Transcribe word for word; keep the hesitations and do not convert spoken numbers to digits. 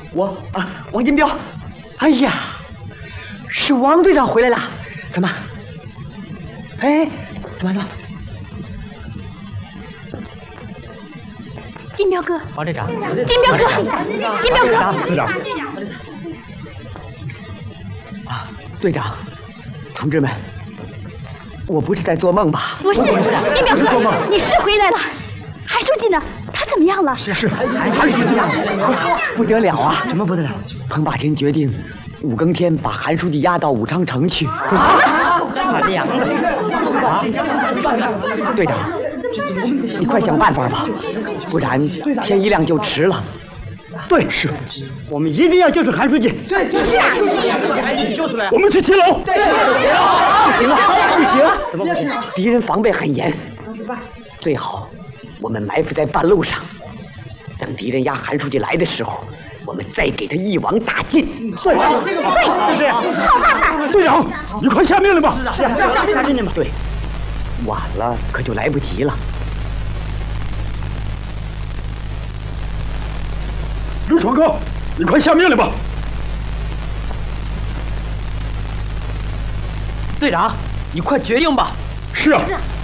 我啊，王金彪。哎呀，是王队长回来了，怎么？哎，怎么了？ 金彪哥， 王队长， 金彪哥，金彪哥， 队长，啊，队长，同志们，我不是在做梦吧？ 不是，金彪哥，你是回来了。韩书记呢？他怎么样了？ 是是，韩书记呀，不得了啊！ 什么不得了？ 彭霸天决定五更天把韩书记押到武昌城去。 他这样啊， 队长，你快想办法吧，不然天一亮就迟了。对，是，我们一定要救出韩书记。 是啊， 救出来！ 我们去七楼。不行啊，不行！怎么不行？敌人防备很严，最好我们埋伏在半路上，等敌人押韩书记来的时候，我们再给他一网打尽。对，对，就是好办法。 队长，你快下命令吧。 是啊，下下命令吧。 对，晚了可就来不及了。刘闯哥，你快下命令吧。 队长，你快决定吧。 是啊。 是。